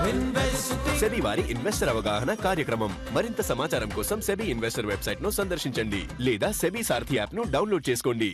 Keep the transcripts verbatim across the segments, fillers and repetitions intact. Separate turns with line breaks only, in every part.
SEBI వారి investor అవగాహన కార్యక్రమం. మరింత సమాచారం కోసం సెబీ ఇన్వెస్టర్ వెబ్సైట్ ను సందర్శించండి లేదా సెబీ సారథి యాప్ ను డౌన్లోడ్ చేసుకోండి.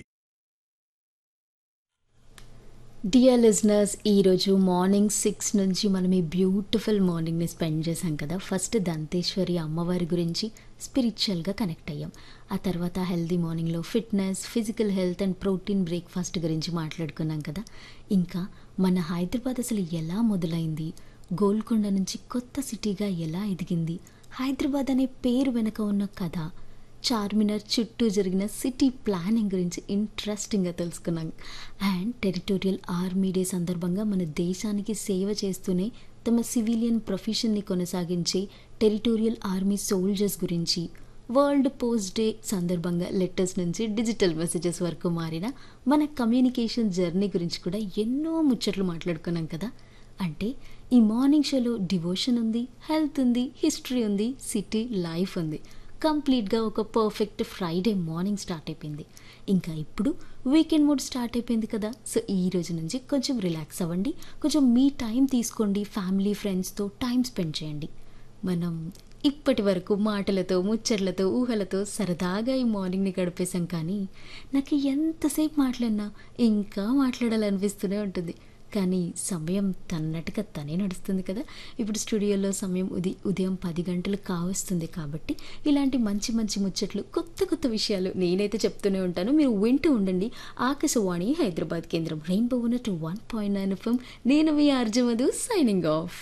డియర్ లిజనర్స్, ఈరోజు మార్నింగ్ సిక్స్ నుంచి మనం ఈ బ్యూటిఫుల్ మార్నింగ్ని స్పెండ్ చేశాం కదా. ఫస్ట్ దంతేశ్వరి అమ్మవారి గురించి స్పిరిచువల్గా కనెక్ట్ అయ్యాం. ఆ తర్వాత healthy మార్నింగ్లో fitness, physical health and protein breakfast గురించి మాట్లాడుకున్నాం కదా. ఇంకా మన హైదరాబాద్ అసలు ఎలా మొదలైంది, గోల్కొండ నుంచి కొత్త సిటీగా ఎలా ఎదిగింది, హైదరాబాద్ అనే పేరు వెనక ఉన్న కథ, చార్మినార్ చుట్టూ జరిగిన సిటీ ప్లానింగ్ గురించి ఇంట్రెస్టింగ్గా తెలుసుకున్నాం. అండ్ టెరిటోరియల్ ఆర్మీ డే సందర్భంగా మన దేశానికి సేవ చేస్తూనే తమ సివిలియన్ ప్రొఫెషన్ని కొనసాగించే టెరిటోరియల్ ఆర్మీ సోల్జర్స్ గురించి, వరల్డ్ పోస్ట్ డే సందర్భంగా లెటర్స్ నుంచి డిజిటల్ మెసేజెస్ వరకు మారిన మన కమ్యూనికేషన్ జర్నీ గురించి కూడా ఎన్నో ముచ్చట్లు మాట్లాడుకున్నాం కదా. అంటే ఈ మార్నింగ్ షోలో డివోషన్ ఉంది, హెల్త్ ఉంది, హిస్టరీ ఉంది, సిటీ లైఫ్ ఉంది. కంప్లీట్గా ఒక పర్ఫెక్ట్ ఫ్రైడే మార్నింగ్ స్టార్ట్ అయిపోయింది. ఇంకా ఇప్పుడు వీకెండ్ మూడ్ స్టార్ట్ అయిపోయింది కదా. సో ఈ రోజు నుంచి కొంచెం రిలాక్స్ అవ్వండి, కొంచెం మీ టైం తీసుకోండి, ఫ్యామిలీ ఫ్రెండ్స్తో టైం స్పెండ్ చేయండి. మనం ఇప్పటి వరకు మాటలతో, ముచ్చట్లతో, ఊహలతో సరదాగా ఈ మార్నింగ్ని గడిపేశాం. కానీ నాకు ఎంతసేపు మాట్లాడినా ఇంకా మాట్లాడాలనిపిస్తూనే ఉంటుంది. కానీ సమయం తన్నట్టుగా తనే నడుస్తుంది కదా. ఇప్పుడు స్టూడియోలో సమయం ఉది ఉదయం పది గంటలు కావస్తుంది. కాబట్టి ఇలాంటి మంచి మంచి ముచ్చట్లు, కొత్త కొత్త విషయాలు నేనైతే చెప్తూనే ఉంటాను. మీరు వింటూ ఉండండి ఆకాశవాణి హైదరాబాద్ కేంద్రం rainbow to one point nine FM. నేను మీ RJ Madhu, signing off.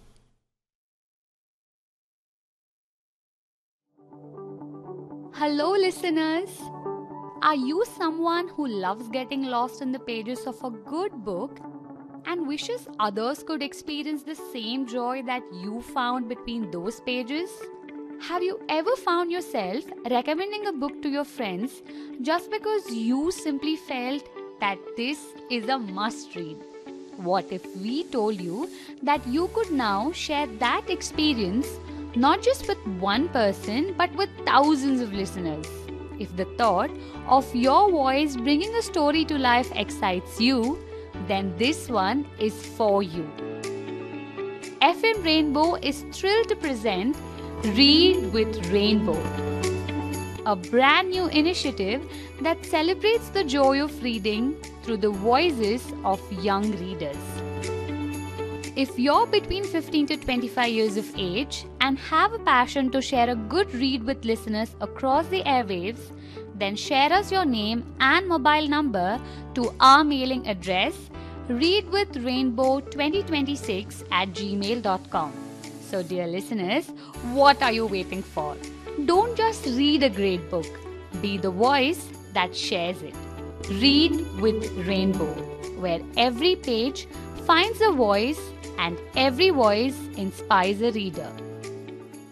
Hello listeners! Are you someone who loves getting lost in the pages of a good book and wishes others could experience the same joy that you found between those pages? Have you ever found yourself recommending a book to your friends just because you simply felt that this is a must read? What if we told you that you could now share that experience not just with one person but with thousands of listeners? If the thought of your voice bringing a story to life excites you, then this one is for you. F M Rainbow is thrilled to present Read with Rainbow, a brand new initiative that celebrates the joy of reading through the voices of young readers. If you're between fifteen to twenty-five years of age and have a passion to share a good read with listeners across the airwaves, then share us your name and mobile number to our mailing address readwithrainbow twenty twenty-six at gmail dot com. So dear listeners, what are you waiting for? Don't just read a great book. Be the voice that shares it. Read with Rainbow, where every page finds a voice and every voice inspires a reader.